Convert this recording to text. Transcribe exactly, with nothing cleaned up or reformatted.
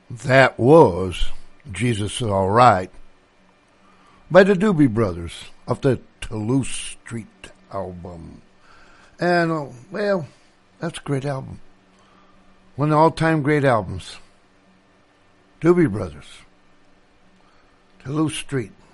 That was Jesus Is All Right by the Doobie Brothers of the Toulouse Street album. And, uh, well, that's a great album. One of the all-time great albums. Doobie Brothers. Toulouse Street.